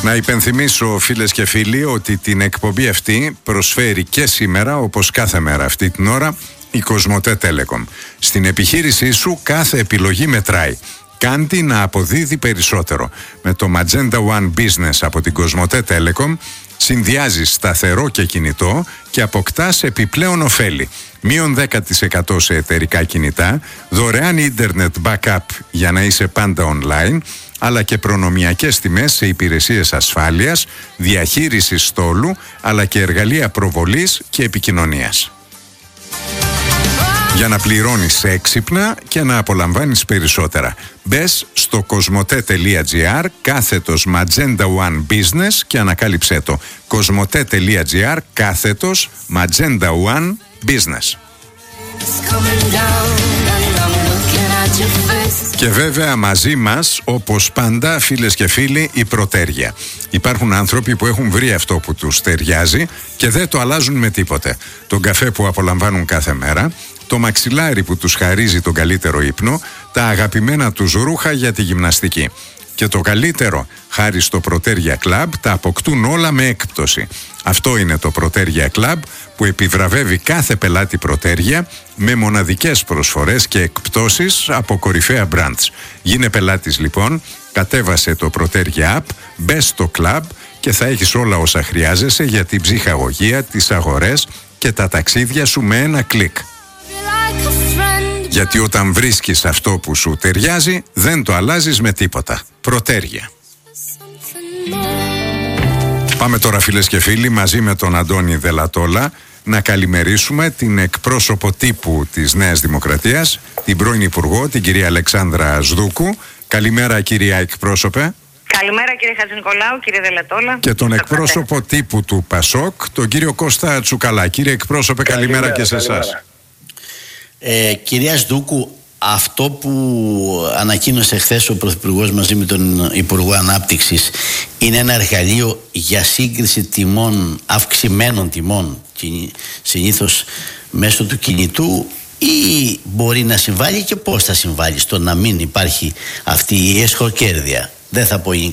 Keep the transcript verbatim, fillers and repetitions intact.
Να υπενθυμίσω, φίλες και φίλοι, ότι την εκπομπή αυτή προσφέρει και σήμερα, όπως κάθε μέρα αυτή την ώρα, η Κοσμοτέ Telecom. Στην επιχείρησή σου κάθε επιλογή μετράει. Κάντη να αποδίδει περισσότερο. Με το Magenta One Business από την Κοσμοτέ Telecom συνδυάζεις σταθερό και κινητό και αποκτάς επιπλέον ωφέλη. Μείον δέκα τοις εκατό σε εταιρικά κινητά, δωρεάν ίντερνετ backup για να είσαι πάντα online, αλλά και προνομιακές τιμές σε υπηρεσίες ασφάλειας, διαχείρισης στόλου, αλλά και εργαλεία προβολής και επικοινωνίας. Για να πληρώνεις έξυπνα και να απολαμβάνεις περισσότερα. Μπες στο κοσμοτέ.gr κάθετος Magenta One Business και ανακάλυψέ το. κοσμοτέ.gr κάθετος Magenta One Business. Και βέβαια μαζί μας, όπως πάντα, φίλες και φίλοι, η προτέρια. Υπάρχουν άνθρωποι που έχουν βρει αυτό που τους ταιριάζει και δεν το αλλάζουν με τίποτε. Τον καφέ που απολαμβάνουν κάθε μέρα, το μαξιλάρι που τους χαρίζει τον καλύτερο ύπνο, τα αγαπημένα τους ρούχα για τη γυμναστική. Και το καλύτερο, χάρη στο Προτέρια Club, τα αποκτούν όλα με έκπτωση. Αυτό είναι το Προτέρια Club που επιβραβεύει κάθε πελάτη Προτέρια με μοναδικές προσφορές και εκπτώσεις από κορυφαία brands. Γίνε πελάτης λοιπόν, κατέβασε το Προτέρια App, μπες στο Club και θα έχεις όλα όσα χρειάζεσαι για την ψυχαγωγία, τις αγορές και τα ταξίδια σου με ένα κλικ. Γιατί όταν βρίσκεις αυτό που σου ταιριάζει, δεν το αλλάζεις με τίποτα. Προτέρια. Πάμε τώρα, φίλες και φίλοι, μαζί με τον Αντώνη Δελατόλα να καλημερίσουμε την εκπρόσωπο τύπου της Νέας Δημοκρατίας, την πρώην Υπουργό, την κυρία Αλεξάνδρα Σδούκου. Καλημέρα, κυρία εκπρόσωπε. Καλημέρα, κύριε Χατζηνικολάου, κύριε Δελατόλα. Και τον εκπρόσωπο τύπου του Πασόκ, τον κύριο Κώστα Τσουκαλά. Κύριε εκπρόσωπε, καλημέρα, καλημέρα και σε εσάς. Ε, κυρία Σδούκου, αυτό που ανακοίνωσε χθες ο Πρωθυπουργός μαζί με τον Υπουργό Ανάπτυξης είναι ένα εργαλείο για σύγκριση τιμών, αυξημένων τιμών, συνήθως μέσω του κινητού, ή μπορεί να συμβάλλει και πώς θα συμβάλλει στο να μην υπάρχει αυτή η εσχοκέρδεια? Δεν θα πω η